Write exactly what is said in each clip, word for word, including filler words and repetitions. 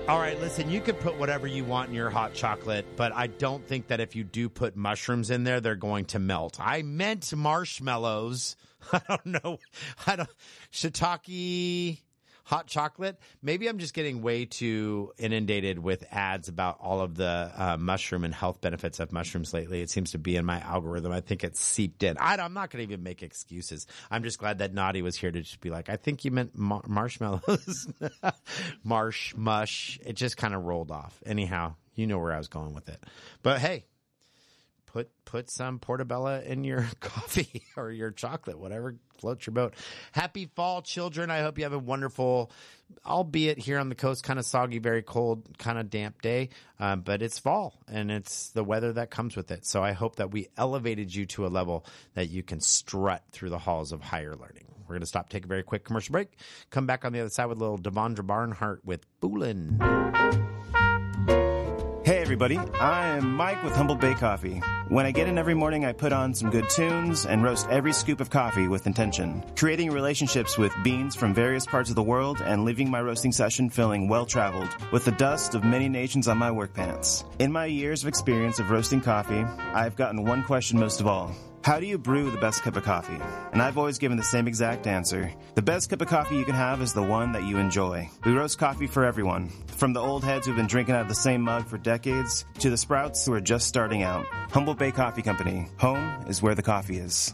All right, listen, you could put whatever you want in your hot chocolate, but I don't think that if you do put mushrooms in there, they're going to melt. I meant marshmallows. I don't know. I don't shiitake hot chocolate. Maybe I'm just getting way too inundated with ads about all of the uh, mushroom and health benefits of mushrooms lately. It seems to be in my algorithm. I think it's seeped in. I, I'm not going to even make excuses. I'm just glad that Naughty was here to just be like, I think you meant mar- marshmallows. Marsh, mush. It just kind of rolled off. Anyhow, you know where I was going with it. But hey, put put some portobello in your coffee or your chocolate, whatever floats your boat. Happy fall, children. I hope you have a wonderful, albeit here on the coast, kind of soggy, very cold, kind of damp day. Um, but it's fall, and it's the weather that comes with it. So I hope that we elevated you to a level that you can strut through the halls of higher learning. We're going to stop, take a very quick commercial break, come back on the other side with a little Devondra Barnhart with Boolin'. Hey everybody, I am Mike with Humble Bay Coffee. When I get in every morning, I put on some good tunes and roast every scoop of coffee with intention, creating relationships with beans from various parts of the world and leaving my roasting session feeling well-traveled with the dust of many nations on my work pants. In my years of experience of roasting coffee, I've gotten one question most of all. How do you brew the best cup of coffee? And I've always given the same exact answer. The best cup of coffee you can have is the one that you enjoy. We roast coffee for everyone, from the old heads who've been drinking out of the same mug for decades to the sprouts who are just starting out. Humble Bay Coffee Company. Home is where the coffee is.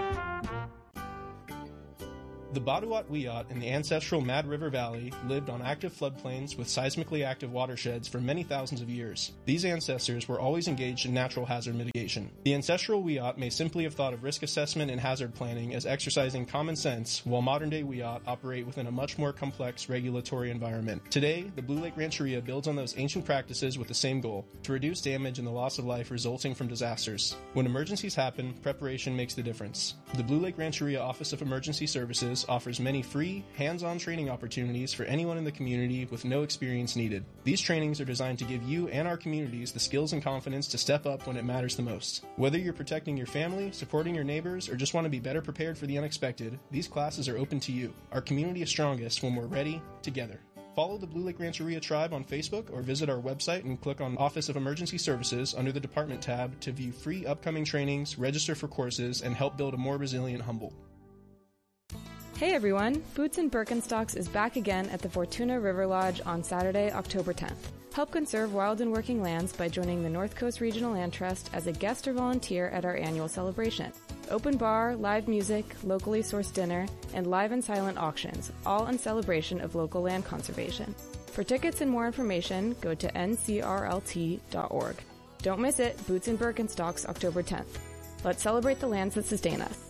The Baduat Wiyot in the ancestral Mad River Valley lived on active floodplains with seismically active watersheds for many thousands of years. These ancestors were always engaged in natural hazard mitigation. The ancestral Wiyot may simply have thought of risk assessment and hazard planning as exercising common sense, while modern-day Wiyot operate within a much more complex regulatory environment. Today, the Blue Lake Rancheria builds on those ancient practices with the same goal, to reduce damage and the loss of life resulting from disasters. When emergencies happen, preparation makes the difference. The Blue Lake Rancheria Office of Emergency Services offers many free, hands-on training opportunities for anyone in the community with no experience needed. These trainings are designed to give you and our communities the skills and confidence to step up when it matters the most. Whether you're protecting your family, supporting your neighbors, or just want to be better prepared for the unexpected, these classes are open to you. Our community is strongest when we're ready, together. Follow the Blue Lake Rancheria Tribe on Facebook or visit our website and click on Office of Emergency Services under the Department tab to view free upcoming trainings, register for courses, and help build a more resilient Humboldt. Hey everyone, Boots and Birkenstocks is back again at the Fortuna River Lodge on Saturday, October tenth. Help conserve wild and working lands by joining the North Coast Regional Land Trust as a guest or volunteer at our annual celebration. Open bar, live music, locally sourced dinner, and live and silent auctions, all in celebration of local land conservation. For tickets and more information, go to N C R L T dot org. Don't miss it, Boots and Birkenstocks, October tenth. Let's celebrate the lands that sustain us.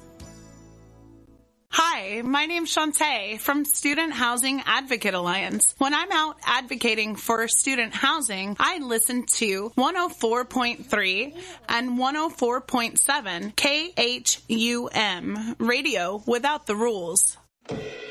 Hi, my name's Shantae from Student Housing Advocate Alliance. When I'm out advocating for student housing, I listen to one oh four point three and one oh four point seven K H U M, Radio Without the Rules.